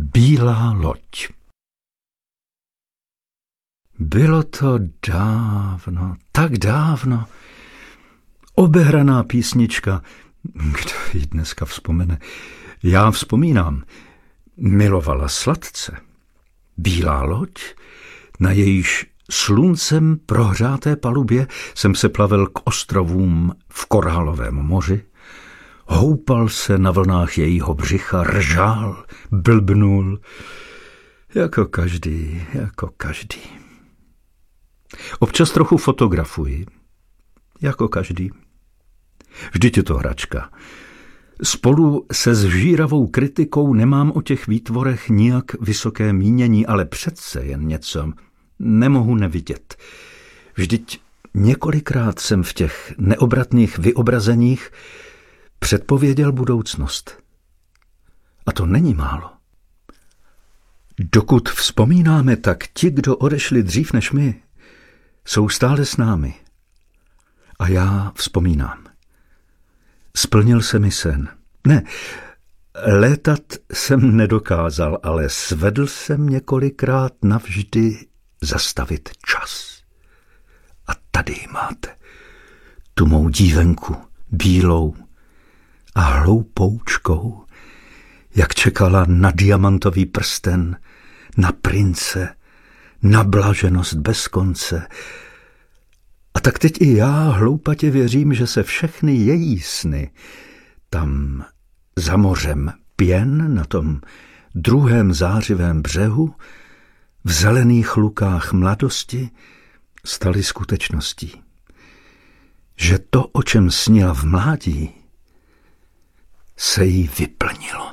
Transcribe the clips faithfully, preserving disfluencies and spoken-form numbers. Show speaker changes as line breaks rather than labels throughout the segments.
Bílá loď. Bylo to dávno, tak dávno. Obehraná písnička. Kdo ji dneska vzpomene? Já vzpomínám. Milovala sladce. Bílá loď, na jejíž sluncem prohřáté palubě jsem se plavil k ostrovům v Korálovém moři. Houpal se na vlnách jejího břicha, ržál, blbnul, jako každý, jako každý. Občas trochu fotografuji, jako každý. Vždyť je to hračka. Spolu se zžíravou kritikou nemám o těch výtvorech nijak vysoké mínění, ale přece jen něco nemohu nevidět. Vždyť několikrát jsem v těch neobratných vyobrazeních předpověděl budoucnost. A to není málo. Dokud vzpomínáme, tak ti, kdo odešli dřív než my, jsou stále s námi. A já vzpomínám. Splnil se mi sen. Ne, létat jsem nedokázal, ale svedl jsem několikrát navždy zastavit čas. A tady ji máte. Tu mou dívenku, bílou a hloupoučkou, jak čekala na diamantový prsten, na prince, na blaženost bez konce. A tak teď i já hloupatě věřím, že se všechny její sny tam za mořem pěn na tom druhém zářivém břehu v zelených lukách mladosti staly skutečností. Že to, o čem snila v mládí, se jí vyplnilo.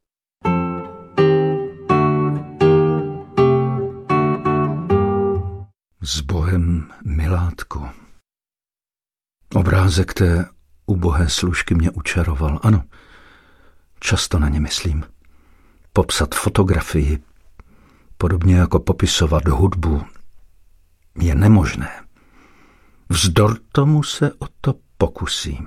S Bohem, milátko. Obrázek té ubohé služky mě učaroval. Ano, často na ně myslím. Popsat fotografii, podobně jako popisovat hudbu, je nemožné. Vzdor tomu se o to pokusím.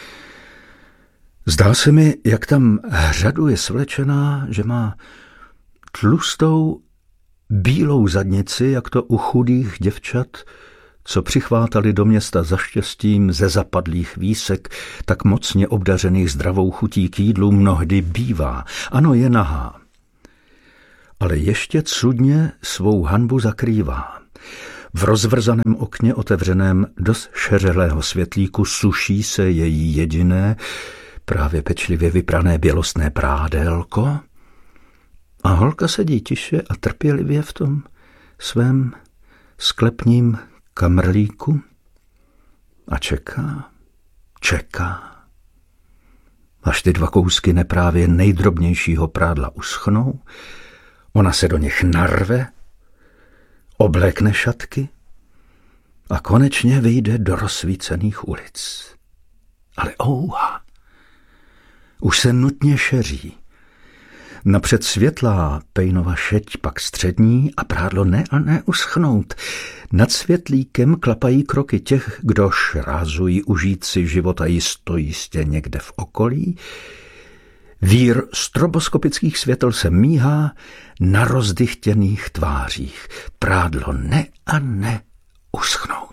Zdá se mi, jak tam hřadu je svlečená, že má tlustou bílou zadnici, jak to u chudých děvčat, co přichvátali do města za štěstím ze zapadlých výsek, tak mocně obdařených zdravou chutí k jídlu mnohdy bývá. Ano, je nahá. Ale ještě cudně svou hanbu zakrývá. V rozvrzaném okně otevřeném do šeřelého světlíku suší se její jediné, právě pečlivě vyprané bělostné prádélko a holka sedí tiše a trpělivě v tom svém sklepním kamrlíku a čeká, čeká, až ty dva kousky neprávě nejdrobnějšího prádla uschnou, ona se do nich narve, oblékne šatky a konečně vyjde do rozsvícených ulic. Ale ouha, už se nutně šeří. Napřed světlá pejnova šeť, pak střední a prádlo ne a ne uschnout. Nad světlíkem klapají kroky těch, kdož rázují užít si života jistojistě někde v okolí. Vír stroboskopických světel se míhá na rozdychtěných tvářích. Prádlo ne a ne uschnout.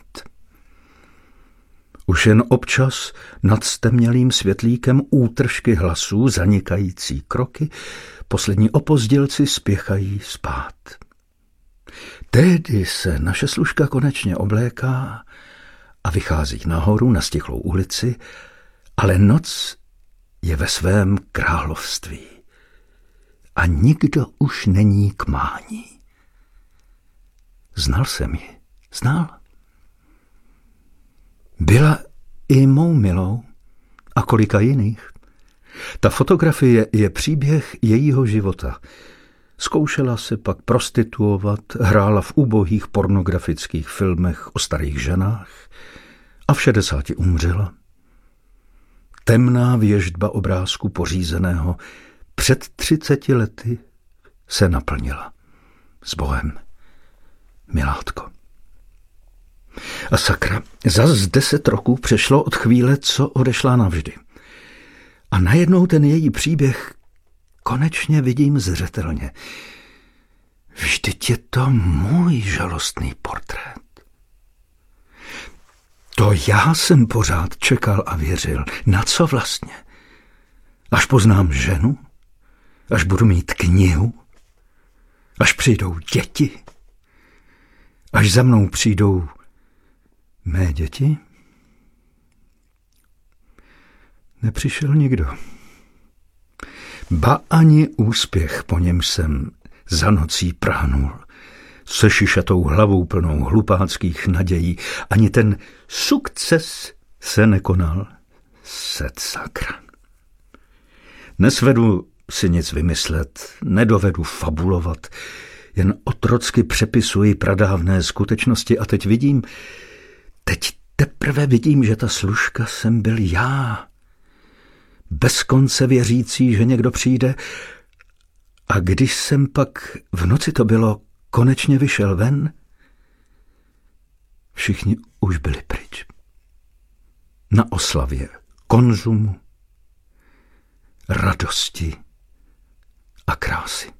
Už jen občas nad stemnělým světlíkem útržky hlasů, zanikající kroky, poslední opozdělci spěchají spát. Tehdy se naše služka konečně obléká a vychází nahoru na stichlou ulici, ale noc je ve svém království a nikdo už není k mání. Znal jsem ji, znal. Byla i mou milou a kolika jiných. Ta fotografie je příběh jejího života. Zkoušela se pak prostituovat, hrála v ubohých pornografických filmech o starých ženách a v šedesáti umřela. Temná věštba obrázku pořízeného před třiceti lety se naplnila. S Bohem, milátko. A sakra, zas deset roků přešlo od chvíle, co odešla navždy. A najednou ten její příběh konečně vidím zřetelně. Vždyť je to můj žalostný portrét. To já jsem pořád čekal a věřil. Na co vlastně? Až poznám ženu? Až budu mít knihu? Až přijdou děti? Až za mnou přijdou mé děti? Nepřišel nikdo. Ba ani úspěch, po něm jsem za nocí prahnul, se šišatou hlavou plnou hlupáckých nadějí, ani ten sukces se nekonal. Set sakra. Nesvedu si nic vymyslet, nedovedu fabulovat, jen otrocky přepisuji pradávné skutečnosti a teď vidím, teď teprve vidím, že ta služka jsem byl já. Bez konce věřící, že někdo přijde, a když jsem pak, v noci to bylo, konečně vyšel ven, všichni už byli pryč. Na oslavě konzumu, radosti a krásy.